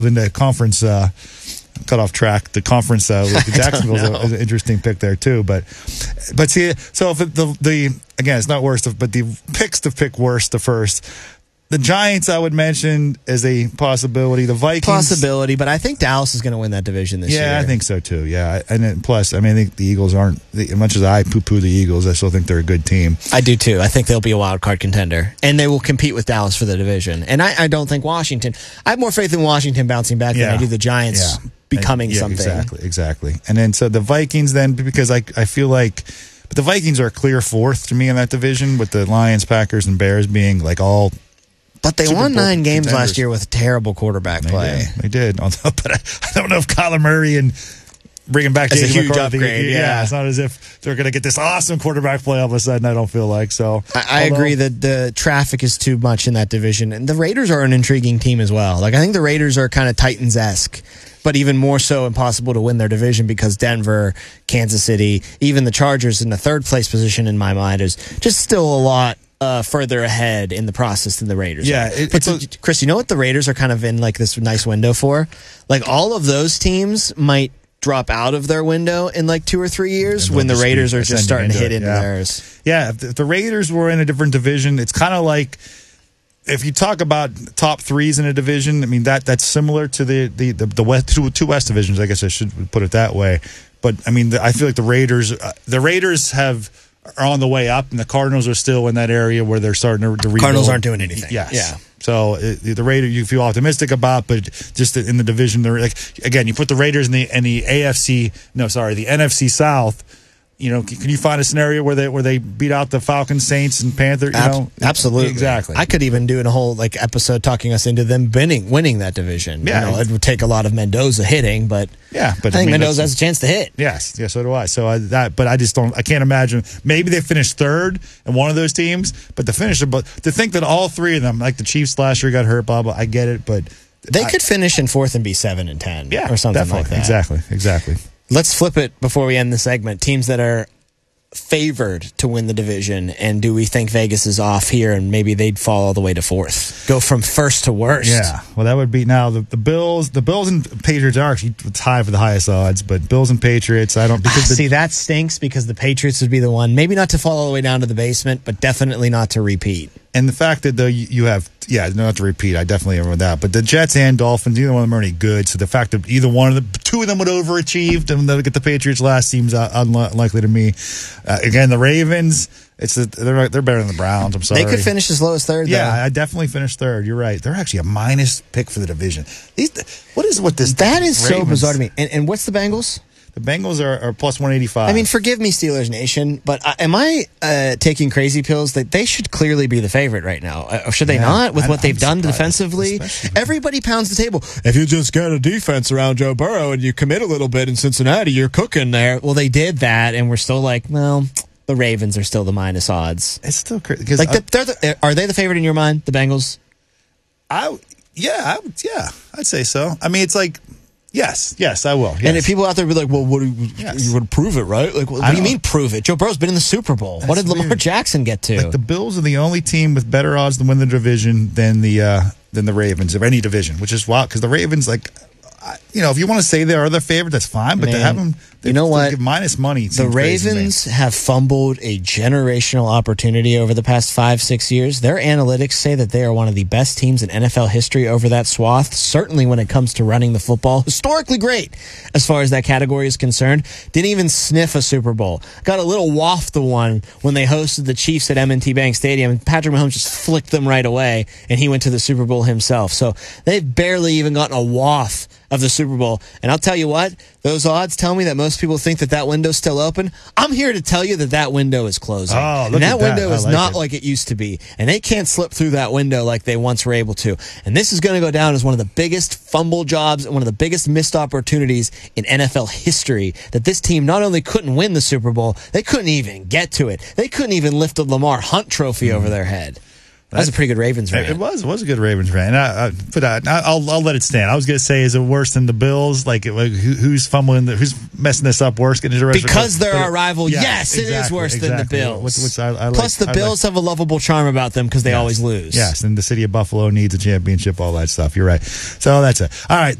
in the conference, cut off track. The conference, Jacksonville's an interesting pick there too. But see, so if the again, it's not worst, but the picks to pick worst, the first. The Giants, I would mention as a possibility. The Vikings, but I think Dallas is going to win that division this year. Yeah, I think so too. Yeah, and then plus, I think the Eagles aren't. As much as I poo-poo the Eagles, I still think they're a good team. I do too. I think they'll be a wild card contender, and they will compete with Dallas for the division. And I don't think Washington. I have more faith in Washington bouncing back than I do the Giants becoming something. Exactly. And then so the Vikings, then because I feel like. But the Vikings are a clear fourth to me in that division, with the Lions, Packers, and Bears being like all. But they won 9 games last year with terrible quarterback play. They did. Although, but I don't know if Kyler Murray and bringing back That's a huge McCarthy, upgrade. Yeah, it's not as if they're going to get this awesome quarterback play all of a sudden. I don't feel like so. I agree that the traffic is too much in that division, and the Raiders are an intriguing team as well. Like I think the Raiders are kind of Titans-esque, but even more so impossible to win their division because Denver, Kansas City, even the Chargers in the third place position in my mind is just still a lot further ahead in the process than the Raiders. Yeah, Chris, you know what the Raiders are kind of in like this nice window for? Like all of those teams might drop out of their window in like 2 or 3 years when the Raiders are just starting to hit into theirs. Yeah, if the Raiders were in a different division, it's kind of like if you talk about top threes in a division. That's similar to the West, two West divisions. I guess I should put it that way. But I feel like the Raiders are on the way up, and the Cardinals are still in that area where they're starting to rebuild. Cardinals aren't doing anything. Yes. Yeah. So the Raiders you feel optimistic about, but just in the division, they're like again. You put the Raiders in the NFC South. Can you find a scenario where they beat out the Falcons, Saints, and Panthers? Absolutely, exactly. I could even do a whole episode talking us into them winning that division. Yeah, it would take a lot of Mendoza hitting, but I think Mendoza has a chance to hit. Yes, so do I. So but I just don't. I can't imagine. Maybe they finish third in one of those teams, but to think that all three of them, like the Chiefs last year, got hurt. Blah blah. I get it, but they could finish in fourth and be 7-10, or something like that. Exactly. Let's flip it before we end the segment. Teams that are favored to win the division, and do we think Vegas is off here and maybe they'd fall all the way to fourth? Go from first to worst. Yeah. Well, that would be now the Bills. The Bills and Patriots are actually tied for the highest odds, but Bills and Patriots, I don't see that stinks because the Patriots would be the one, maybe not to fall all the way down to the basement, but definitely not to repeat. And the fact that you have, not to repeat, I definitely remember that. But the Jets and Dolphins, neither one of them are any good. So the fact that either one of the two of them would overachieve and they'll get the Patriots last seems unlikely to me. Again, the Ravens, they're better than the Browns. I'm sorry. They could finish as low as third. Yeah, though. I definitely finished third. You're right. They're actually a minus pick for the division. What is this? That is so bizarre to me. And what's the Bengals? The Bengals are plus 185. Forgive me, Steelers Nation, but am I taking crazy pills that they should clearly be the favorite right now? Or should they not with what they've done defensively? Everybody pounds the table. If you just get a defense around Joe Burrow and you commit a little bit in Cincinnati, you're cooking there. Well, they did that, and we're still like, well, the Ravens are still the minus odds. It's still crazy. Are they the favorite in your mind, the Bengals? I'd say so. It's like, Yes, I will. Yes. And if people out there be like, well, you would prove it, right? Like, what do you mean prove it? Joe Burrow's been in the Super Bowl. What did Lamar Jackson get to? The Bills are the only team with better odds to win the division than the Ravens of any division, which is wild because the Ravens, if you want to say they are the favorite, that's fine. But to have them, give minus money. The Ravens have fumbled a generational opportunity over the past 5-6 years. Their analytics say that they are one of the best teams in NFL history over that swath. Certainly when it comes to running the football, historically great as far as that category is concerned. Didn't even sniff a Super Bowl. Got a little waft of one when they hosted the Chiefs at M&T Bank Stadium. Patrick Mahomes just flicked them right away, and he went to the Super Bowl himself. So they've barely even gotten a waft of the Super Bowl. And I'll tell you what, those odds tell me that most people think that window's still open. I'm here to tell you that window is closing. Oh, and that window is not like it used to be. And they can't slip through that window like they once were able to. And this is going to go down as one of the biggest fumble jobs and one of the biggest missed opportunities in NFL history, that this team not only couldn't win the Super Bowl, they couldn't even get to it. They couldn't even lift the Lamar Hunt trophy over their head. That was a pretty good Ravens rant. It was a good Ravens rant. I'll let it stand. I was going to say, is it worse than the Bills? Like who's fumbling? Who's messing this up worse? Because they're our rival. Yes, exactly, it is worse than the Bills. Which I Plus, the Bills have a lovable charm about them because they always lose. Yes, and the city of Buffalo needs a championship, all that stuff. You're right. So that's it. All right.